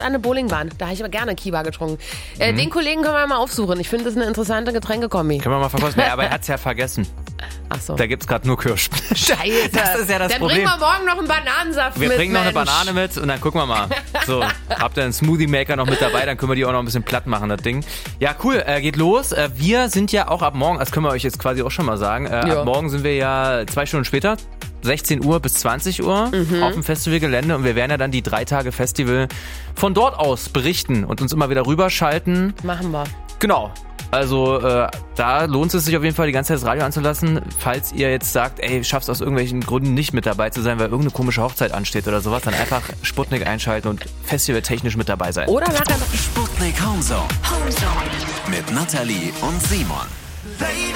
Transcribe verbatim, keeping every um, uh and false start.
an eine Bowlingbahn. Da habe ich aber gerne Kiba getrunken. Äh, mhm. Den Kollegen können wir mal aufsuchen. Ich finde, das ist eine interessante Getränkekombi. Können wir mal verkosten. Ja, aber er hat es ja vergessen. Ach so. Da gibt's gerade nur Kirsch. Scheiße. Das ist ja das dann Problem. bringen wir morgen noch einen Bananensaft wir mit, Wir bringen noch Mensch. eine Banane mit und dann gucken wir mal. So, habt ihr einen Smoothie Maker noch mit dabei, dann können wir die auch noch ein bisschen platt machen, das Ding. Ja, cool, äh, geht los. Äh, wir sind ja auch ab morgen, das können wir euch jetzt quasi auch schon mal sagen, äh, ab morgen sind wir ja zwei Stunden später, sechzehn Uhr bis zwanzig Uhr mhm. auf dem Festivalgelände und wir werden ja dann die drei Tage Festival von dort aus berichten und uns immer wieder rüberschalten. Machen wir. Genau. Also äh, da lohnt es sich auf jeden Fall, die ganze Zeit das Radio anzulassen. Falls ihr jetzt sagt, ey, schaffst aus irgendwelchen Gründen nicht mit dabei zu sein, weil irgendeine komische Hochzeit ansteht oder sowas, dann einfach Sputnik einschalten und festivaltechnisch mit dabei sein. Oder nachher noch Sputnik Homezone. Homezone. Mit Nathalie und Simon. Baby.